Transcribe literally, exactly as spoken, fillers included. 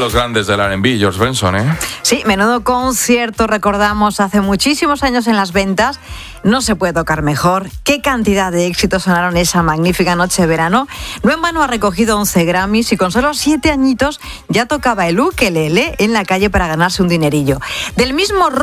los grandes del R and B, George Benson, ¿eh? Sí, menudo concierto, recordamos, hace muchísimos años en las ventas. No se puede tocar mejor. Qué cantidad de éxitos sonaron esa magnífica noche de verano. No en vano ha recogido once Grammys y con solo siete añitos ya tocaba el ukelele en la calle para ganarse un dinerillo. Del mismo